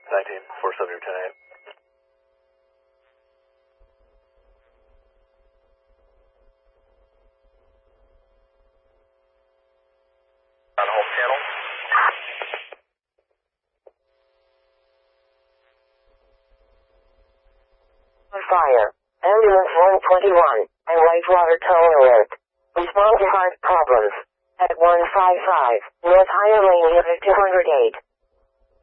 19-470-10-8. On home channel. Fire. Ambulance 121 and Whitewater Tow Alert. Respond to heart problems at 155 North Hialeah at 208.